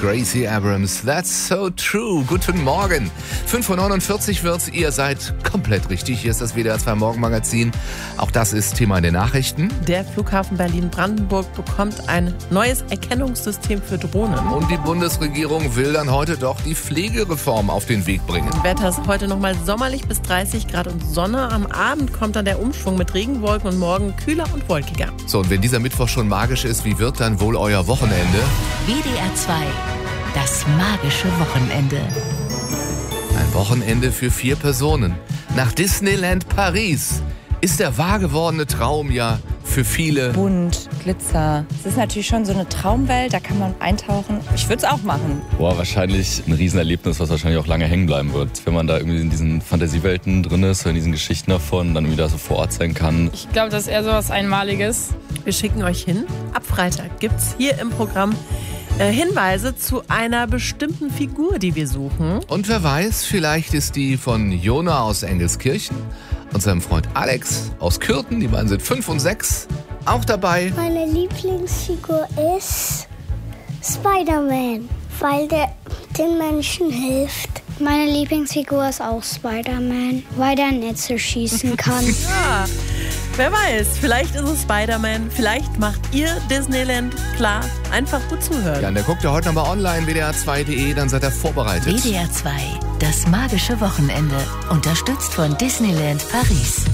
Gracie Abrams. That's so true. Guten Morgen. 5:49 Uhr wird's. Ihr seid komplett richtig. Hier ist das WDR 2 Morgenmagazin. Auch das ist Thema in den Nachrichten. Der Flughafen Berlin-Brandenburg bekommt ein neues Erkennungssystem für Drohnen. Und die Bundesregierung will dann heute doch die Pflegereform auf den Weg bringen. Wetter ist heute nochmal sommerlich bis 30 Grad und Sonne. Am Abend kommt dann der Umschwung mit Regenwolken und morgen kühler und wolkiger. So, und wenn dieser Mittwoch schon magisch ist, wie wird dann wohl euer Wochenende? WDR 2, das magische Wochenende. Ein Wochenende für 4 Personen. Nach Disneyland Paris ist der wahr gewordene Traum ja für viele. Bunt, Glitzer. Es ist natürlich schon so eine Traumwelt, da kann man eintauchen. Ich würde es auch machen. Boah, wahrscheinlich ein Riesenerlebnis, was wahrscheinlich auch lange hängen bleiben wird. Wenn man da irgendwie in diesen Fantasiewelten drin ist, in diesen Geschichten davon, dann irgendwie da so vor Ort sein kann. Ich glaube, das ist eher so was Einmaliges. Wir schicken euch hin. Ab Freitag gibt's hier im Programm Hinweise zu einer bestimmten Figur, die wir suchen. Und wer weiß, vielleicht ist die von Jona aus Engelskirchen und seinem Freund Alex aus Kürten, die beiden sind 5 und 6, auch dabei. Meine Lieblingsfigur ist Spider-Man, weil der den Menschen hilft. Meine Lieblingsfigur ist auch Spider-Man, weil der Netze schießen kann. Ja, wer weiß, vielleicht ist es Spider-Man, vielleicht macht ihr Disneyland klar. Einfach gut zuhören. Ja, und der guckt ja heute nochmal online, wdr2.de, dann seid ihr vorbereitet. WDR 2, das magische Wochenende. Unterstützt von Disneyland Paris.